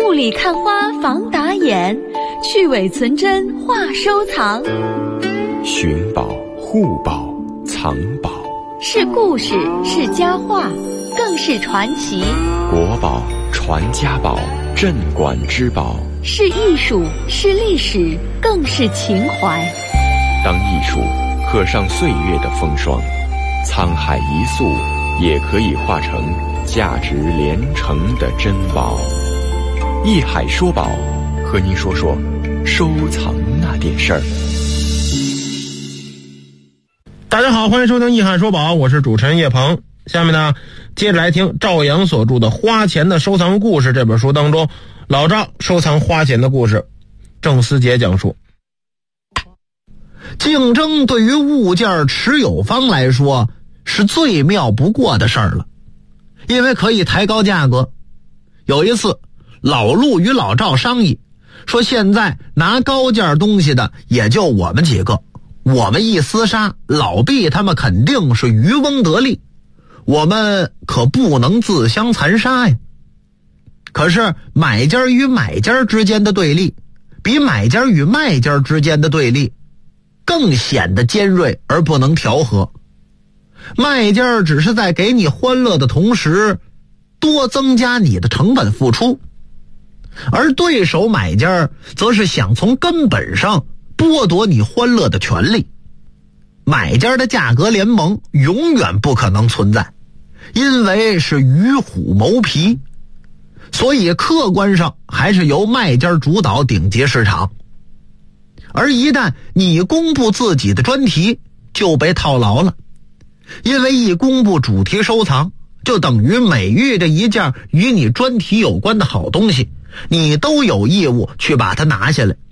雾里看花防打眼，去伪存真话收藏。 寻宝、护宝、藏宝， 是故事，是佳话，更是传奇。 国宝、传家宝、镇馆之宝， 是艺术，是历史，更是情怀。 当艺术刻上岁月的风霜，沧海一粟也可以化成价值连城的珍宝。艺海说宝，和您说说收藏那点事儿。 大家好，欢迎收听艺海说宝，我是主持人叶鹏。下面呢，接着来听赵阳所著的《花钱的收藏故事》这本书当中，老赵收藏花钱的故事。郑思杰讲述，竞争对于物件持有方来说是最妙不过的事儿了，因为可以抬高价格。有一次，老陆与老赵商议，说现在拿高价东西的也就我们几个，我们一厮杀，老毕他们肯定是渔翁得利，我们可不能自相残杀呀。可是买家与买家之间的对立，比买家与卖家之间的对立更显得尖锐而不能调和。卖家只是在给你欢乐的同时多增加你的成本付出，而对手买家则是想从根本上剥夺你欢乐的权利。买家的价格联盟永远不可能存在，因为是与虎谋皮，所以客观上还是由卖家主导顶级市场。而一旦你公布自己的专题，就被套牢了，因为一公布主题收藏，就等于每遇着一件与你专题有关的好东西，你都有义务去把它拿下来，